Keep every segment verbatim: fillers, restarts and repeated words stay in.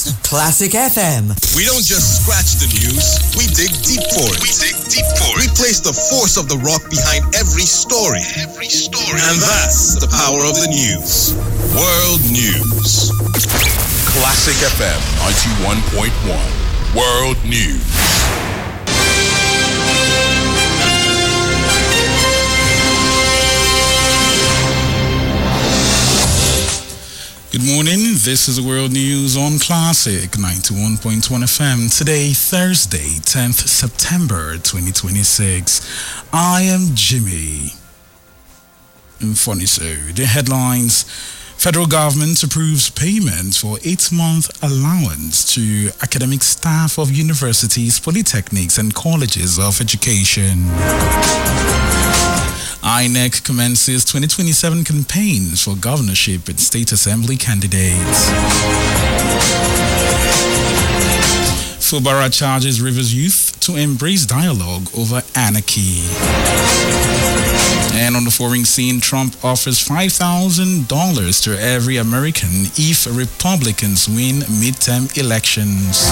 Classic F M. We don't just scratch the news, we dig deep for it. We dig deep for it. We place the force of the rock behind every story. Every story. And that's the power of the news. World News. Classic F M ninety-one point one. World News. Good morning, this is the World News on Classic ninety-one point one F M. Today, Thursday, tenth September twenty twenty-six. I am Jimmy. And funny so, the headlines: Federal government approves payment for eight-month allowance to academic staff of universities, polytechnics and colleges of education. I N E C commences twenty twenty-seven campaigns for governorship and state assembly candidates. Fubara charges Rivers youth to embrace dialogue over anarchy. And on the foreign scene, Trump offers five thousand dollars to every American if Republicans win midterm elections.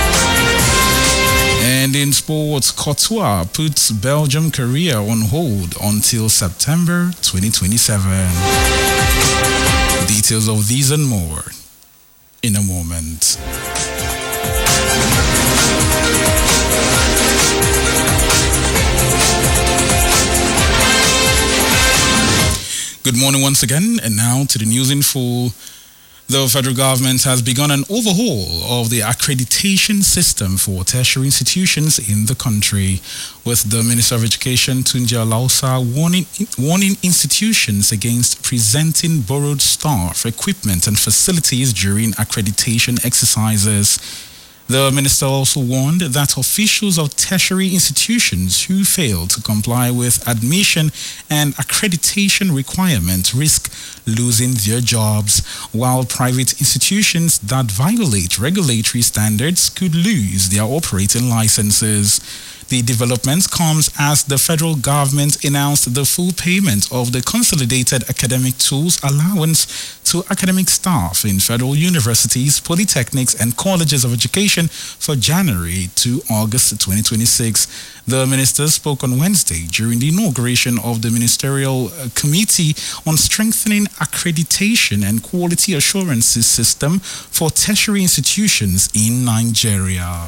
And in sports, Courtois puts Belgium career on hold until September twenty twenty-seven. Details of these and more in a moment. Good morning once again, and now to the news in full. The federal government has begun an overhaul of the accreditation system for tertiary institutions in the country, with the Minister of Education, Tunji Alausa, warning, warning institutions against presenting borrowed staff, equipment and facilities during accreditation exercises. The minister also warned that officials of tertiary institutions who fail to comply with admission and accreditation requirements risk losing their jobs, while private institutions that violate regulatory standards could lose their operating licenses. The development comes as the federal government announced the full payment of the Consolidated Academic Tools Allowance to academic staff in federal universities, polytechnics, and colleges of education for January to August twenty twenty-six. The minister spoke on Wednesday during the inauguration of the Ministerial Committee on Strengthening Accreditation and Quality Assurances System for Tertiary Institutions in Nigeria.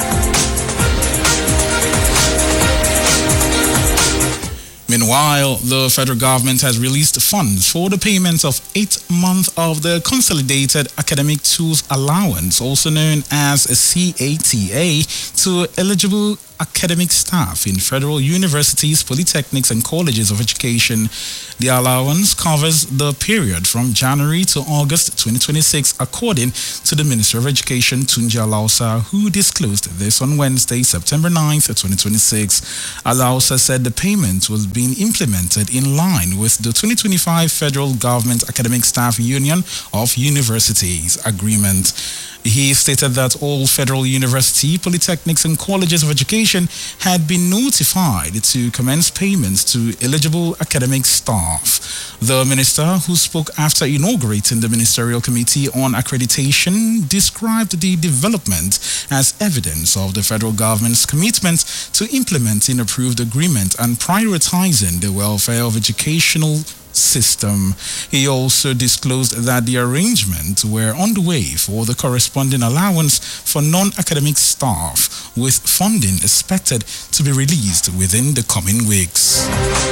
Meanwhile, the federal government has released funds for the payment of eight months of the Consolidated Academic Tools Allowance, also known as a C A T A, to eligible academic staff in federal universities, polytechnics, and colleges of education. The allowance covers the period from January to August twenty twenty-six, according to the Minister of Education, Tunji Alausa, who disclosed this on Wednesday, September ninth, twenty twenty-six. Alausa said the payment was being implemented in line with the twenty twenty-five Federal Government Academic Staff Union of Universities Agreement. He stated that all federal university, polytechnics, and colleges of education had been notified to commence payments to eligible academic staff. The minister, who spoke after inaugurating the Ministerial Committee on Accreditation, described the development as evidence of the federal government's commitment to implementing approved agreement and prioritizing the welfare of educational system. He also disclosed that the arrangements were underway for the corresponding allowance for non-academic staff, with funding expected to be released within the coming weeks.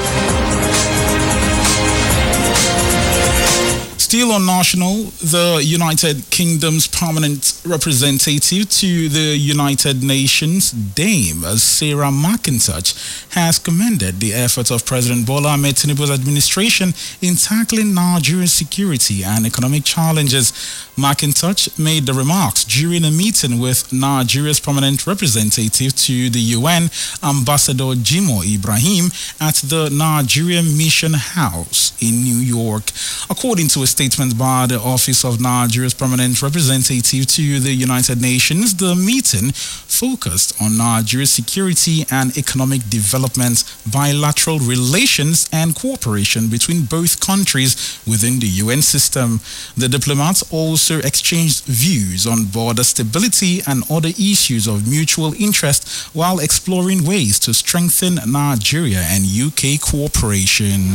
Still on national, the United Kingdom's permanent representative to the United Nations, Dame Sarah McIntosh, has commended the efforts of President Bola Ahmed Tinubu's administration in tackling Nigeria's security and economic challenges. McIntosh made the remarks during a meeting with Nigeria's permanent representative to the U N, Ambassador Jimoh Ibrahim, at the Nigeria Mission House in New York. According to a statement by the Office of Nigeria's permanent representative to the United Nations, the meeting focused on Nigeria's security and economic development, bilateral relations, and cooperation between both countries within the U N system. The diplomats also exchanged views on border stability and other issues of mutual interest while exploring ways to strengthen Nigeria and U K cooperation.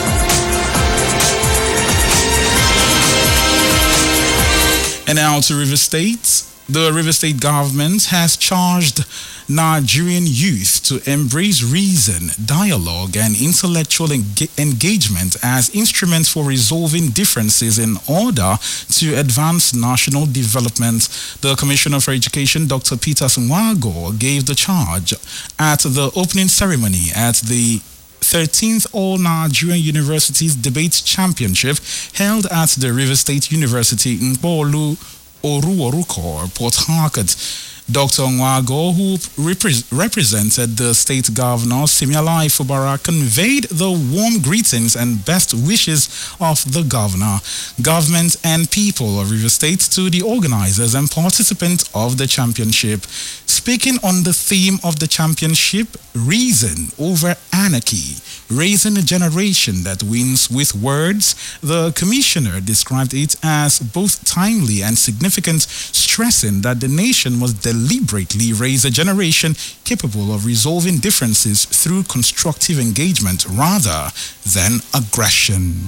And now to Rivers State. The Rivers State government has charged Nigerian youth to embrace reason, dialogue, and intellectual eng- engagement as instruments for resolving differences in order to advance national development. The Commissioner for Education, Doctor Peter Nwago, gave the charge at the opening ceremony at the thirteenth All Nigerian Universities Debate Championship held at the Rivers State University in Bolu, Oruoruko, Port Harcourt. Doctor Nwago, who repre- represented the state governor, Simialai Fubara, conveyed the warm greetings and best wishes of the governor, government, and people of Rivers State to the organizers and participants of the championship. Speaking on the theme of the championship, Reason over Anarchy, raising a generation that wins with words, the commissioner described it as both timely and significant, stressing that the nation must deliberately raise a generation capable of resolving differences through constructive engagement rather than aggression.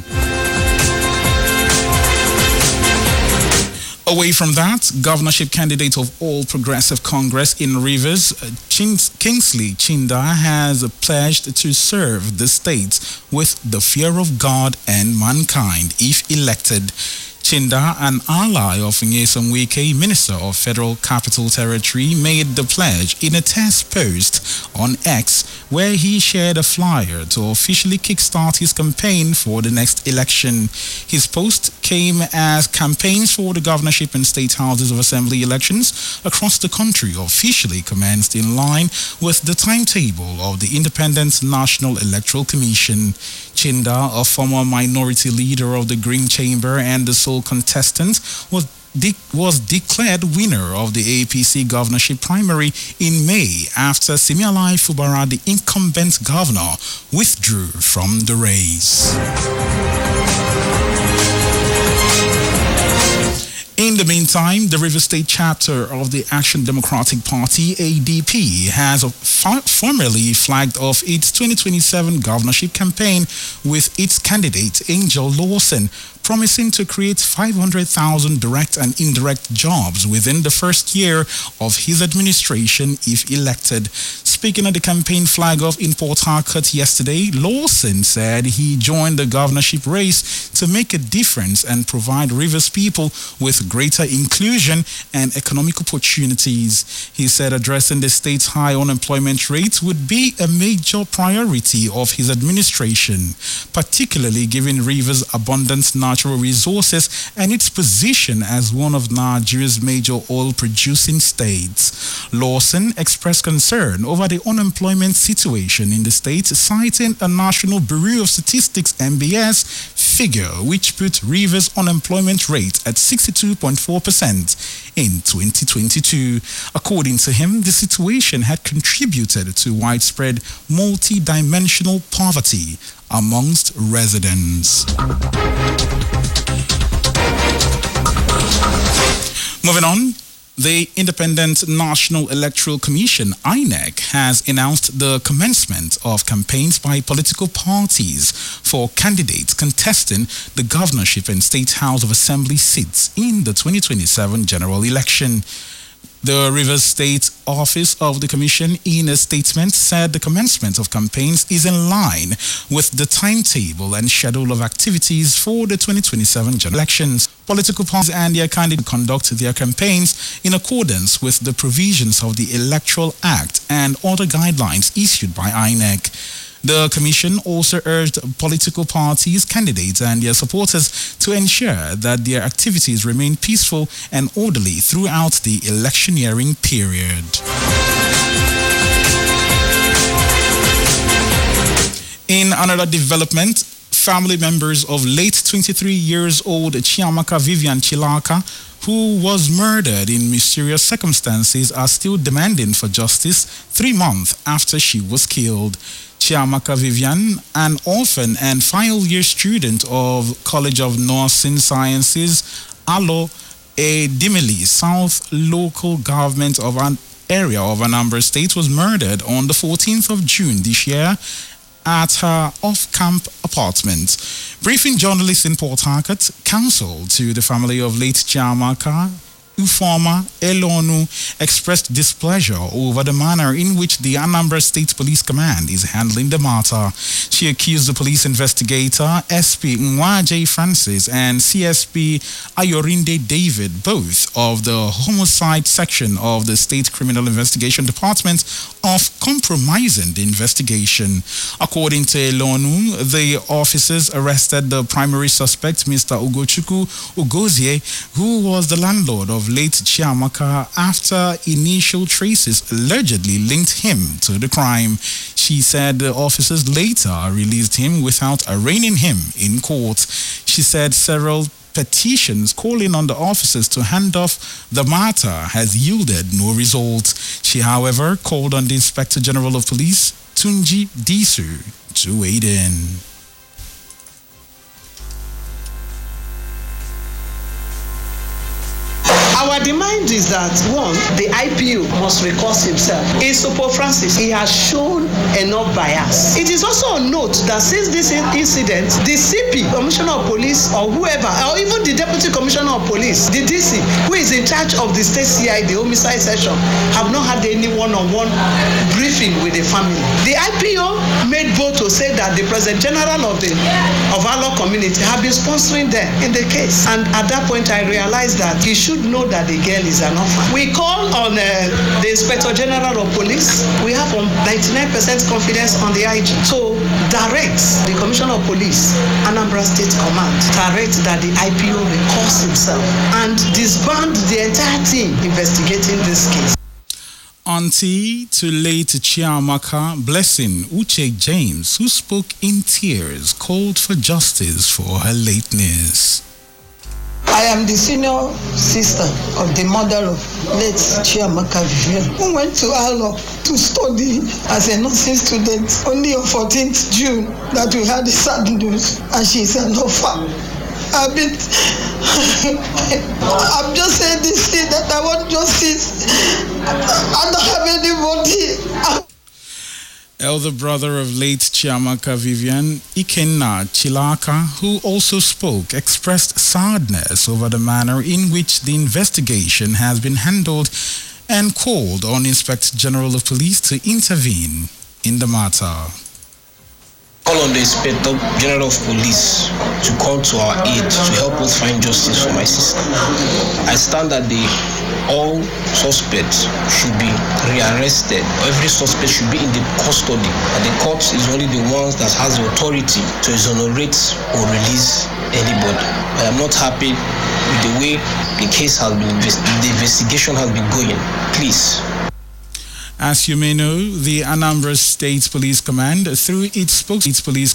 Away from that, governorship candidate of All Progressive Congress in Rivers, Chins- Kingsley Chinda, has pledged to serve the state with the fear of God and mankind if elected. Chinda, an ally of Nyesom Wike, Minister of Federal Capital Territory, made the pledge in a test post on X, where he shared a flyer to officially kickstart his campaign for the next election. His post came as campaigns for the governorship and state houses of assembly elections across the country officially commenced in line with the timetable of the Independent National Electoral Commission. Chinda, a former minority leader of the Green Chamber and the sole contestant, was de- was declared winner of the A P C governorship primary in May after Simialai Fubara, the incumbent governor, withdrew from the race. In the meantime, the Rivers State chapter of the Action Democratic Party, A D P, has fa- formally flagged off its twenty twenty-seven governorship campaign with its candidate, Angel Lawson, promising to create five hundred thousand direct and indirect jobs within the first year of his administration if elected. Speaking at the campaign flag-off in Port Harcourt yesterday, Lawson said he joined the governorship race to make a difference and provide Rivers people with greater inclusion and economic opportunities. He said addressing the state's high unemployment rate would be a major priority of his administration, particularly given Rivers' abundant natural resources and its position as one of Nigeria's major oil-producing states. Lawson expressed concern over the unemployment situation in the state, citing a National Bureau of Statistics N B S figure which put Rivers' unemployment rate at sixty-two point four percent in twenty twenty-two. According to him, the situation had contributed to widespread multi-dimensional poverty amongst residents. Moving on, the Independent National Electoral Commission, I N E C, has announced the commencement of campaigns by political parties for candidates contesting the governorship and State House of Assembly seats in the twenty twenty-seven general election. The Rivers State Office of the Commission, in a statement, said the commencement of campaigns is in line with the timetable and schedule of activities for the twenty twenty-seven general elections. Political parties and their candidates conduct their campaigns in accordance with the provisions of the Electoral Act and other guidelines issued by I N E C. The Commission also urged political parties, candidates, and their supporters to ensure that their activities remain peaceful and orderly throughout the electioneering period. In another development, family members of late twenty-three years old Chiamaka Vivian Chilaka, who was murdered in mysterious circumstances, are still demanding for justice three months after she was killed. Chiamaka Vivian, an orphan and final year student of College of Nursing Sciences, Alo Edimili, South Local Government of an area of Anambra State, was murdered on the fourteenth of June this year at her off-camp apartment. Briefing journalists in Port Harcourt, counsel to the family of late Chiamaka, Ufoma Elonu, expressed displeasure over the manner in which the Anambra State Police Command is handling the matter. She accused the police investigator, S P Nwaje Francis and C S P Ayorinde David, both of the homicide section of the State Criminal Investigation Department, of compromising the investigation. According to Elonu, the officers arrested the primary suspect, Mister Ugochukwu Ugozie, who was the landlord of late Chiamaka, after initial traces allegedly linked him to the crime. She said the officers later released him without arraigning him in court. She said several petitions calling on the officers to hand off the matter has yielded no result. She, however, called on the Inspector General of Police, Tunji Disu, to aid in. Our demand is that, one, the I P O must recuse himself. In Super Francis, he has shown enough bias. It is also a note that since this incident, the C P, Commissioner of Police, or whoever, or even the Deputy Commissioner of Police, the D C, who is in charge of the State C I D, homicide section, have not had any one-on-one briefing with the family. The I P O made bold to say that the President General of the of our law community have been sponsoring them in the case. And at that point, I realized that he should know that the girl is an orphan. We call on uh, the Inspector General of Police. We have um, ninety-nine percent confidence on the I G. So direct the Commissioner of Police, Anambra State Command, direct that the I P O recuse himself and disband the entire team investigating this case. Auntie to late Chiamaka, Blessing Uche James, who spoke in tears, called for justice for her lateness. I am the senior sister of the mother of late Chiamaka Vivian, who went to Alo to study as a nursing student. Only on fourteenth June that we had the sad news, and she is an orphan. I've been, I'm just saying this thing that I want justice. I don't have anybody. Elder brother of late Chiamaka Vivian, Ikenna Chilaka, who also spoke, expressed sadness over the manner in which the investigation has been handled and called on Inspector General of Police to intervene in the matter. Call on the Inspector General of Police to come to our aid to help us find justice for my sister. I stand that the all suspects should be rearrested. Every suspect should be in the custody, and the court is only the ones that has the authority to exonerate or release anybody. I am not happy with the way the case has been, the investigation has been going. Please. As you may know, the Anambra State Police Command, through its spokesperson, police